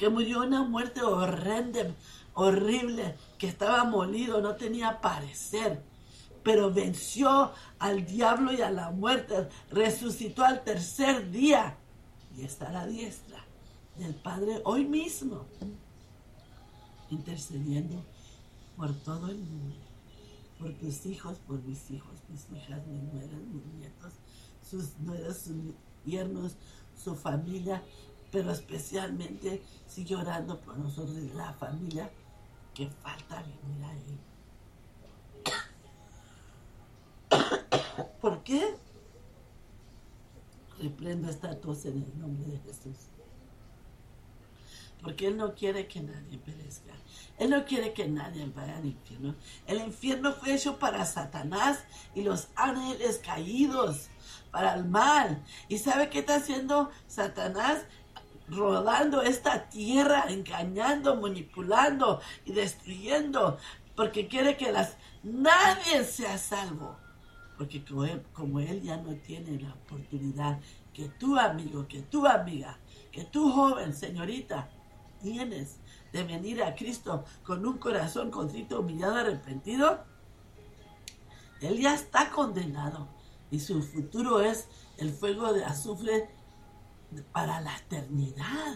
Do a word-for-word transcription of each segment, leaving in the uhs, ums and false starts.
que murió una muerte horrenda, horrible, que estaba molido, no tenía parecer, pero venció al diablo y a la muerte, resucitó al tercer día y está a la diestra del Padre hoy mismo, intercediendo por todo el mundo, por tus hijos, por mis hijos, mis hijas, mis nueras, mis nietos, sus nueras, sus yernos, su familia, pero especialmente sigue orando por nosotros y la familia que falta venir a Él. ¿Por qué? Reprendo esta tos en el nombre de Jesús. Porque Él no quiere que nadie perezca. Él no quiere que nadie vaya al infierno. El infierno fue hecho para Satanás y los ángeles caídos, para el mal. ¿Y sabe qué está haciendo Satanás? Rodando esta tierra, engañando, manipulando y destruyendo, porque quiere que las, nadie sea salvo. Porque como él, como él ya no tiene la oportunidad que tú, amigo, que tú, amiga, que tú, joven, señorita, tienes de venir a Cristo con un corazón contrito, humillado, arrepentido, Él ya está condenado y su futuro es el fuego de azufre para la eternidad.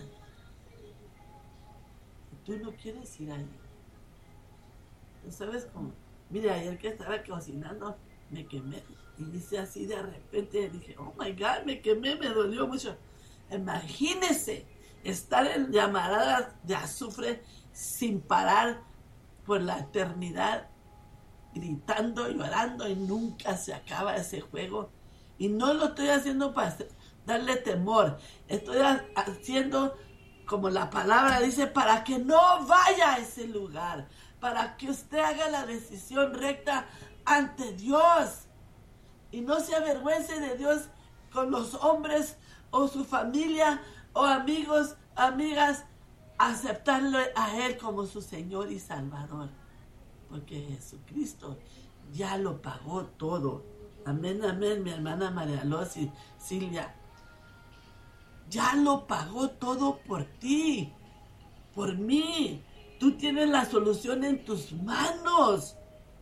Tú no quieres ir ahí. ¿Tú sabes cómo? Mire, ayer que estaba cocinando, me quemé. Y dice así de repente, dije, oh my God, me quemé, me dolió mucho. Imagínese estar en llamaradas de azufre sin parar por la eternidad, gritando, llorando, y nunca se acaba ese juego. Y no lo estoy haciendo para darle temor. Estoy haciendo, como la palabra dice, para que no vaya a ese lugar, para que usted haga la decisión recta ante Dios y no se avergüence de Dios con los hombres o su familia o amigos, amigas, aceptarlo a Él como su Señor y Salvador, porque Jesucristo ya lo pagó todo. Amén, amén, mi hermana María Los y Silvia, ya lo pagó todo por ti, por mí. Tú tienes la solución en tus manos.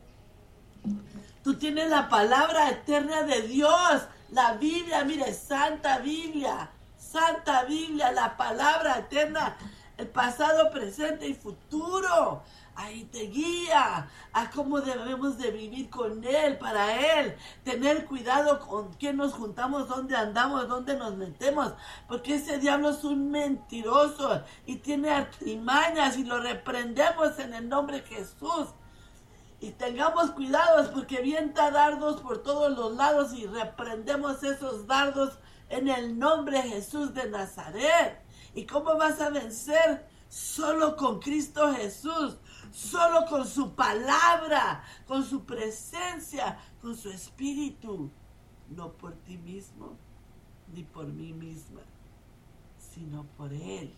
Tú tienes la palabra eterna de Dios, la Biblia, mire, Santa Biblia, Santa Biblia, la palabra eterna, el pasado, presente y futuro. Ahí te guía a cómo debemos de vivir con Él, para Él. Tener cuidado con quién nos juntamos, dónde andamos, dónde nos metemos. Porque ese diablo es un mentiroso y tiene artimañas y lo reprendemos en el nombre de Jesús. Y tengamos cuidados porque vienta dardos por todos los lados y reprendemos esos dardos en el nombre de Jesús de Nazaret. ¿Y cómo vas a vencer? Solo con Cristo Jesús, solo con su palabra, con su presencia, con su espíritu. No por ti mismo, ni por mí misma, sino por Él.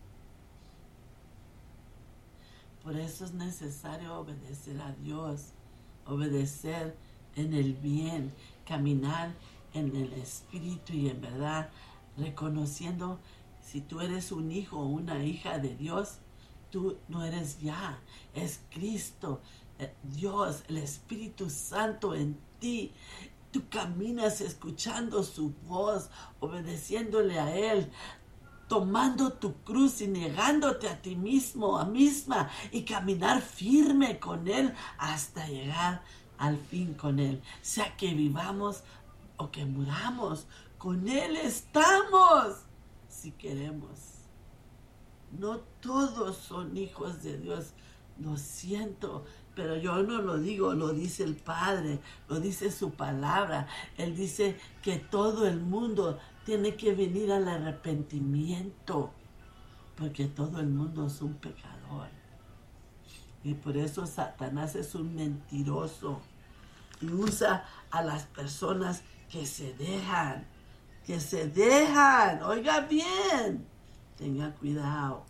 Por eso es necesario obedecer a Dios, obedecer en el bien, caminar en el espíritu y en verdad, reconociendo si tú eres un hijo o una hija de Dios, tú no eres ya, es Cristo, Dios, el Espíritu Santo en ti. Tú caminas escuchando su voz, obedeciéndole a Él, tomando tu cruz y negándote a ti mismo, a misma, y caminar firme con Él hasta llegar al fin con Él. Sea que vivamos o que muramos, con Él estamos, si queremos. No todos son hijos de Dios, lo siento, pero yo no lo digo, lo dice el Padre, lo dice su palabra. Él dice que todo el mundo tiene que venir al arrepentimiento, porque todo el mundo es un pecador. Y por eso Satanás es un mentiroso y usa a las personas que se dejan, que se dejan, oiga bien, tenga cuidado.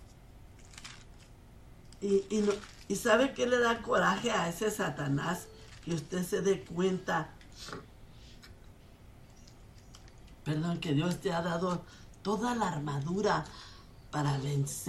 Y, y, no, y ¿sabe qué le da coraje a ese Satanás? Que usted se dé cuenta, perdón, que Dios te ha dado toda la armadura para vencer.